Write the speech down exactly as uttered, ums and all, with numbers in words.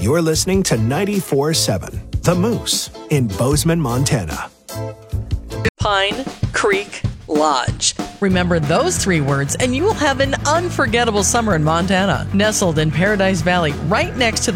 You're listening to ninety-four point seven The Moose in Bozeman, Montana. Pine Creek Lodge. Remember those three words and you will have an unforgettable summer in Montana. Nestled in Paradise Valley, right next to the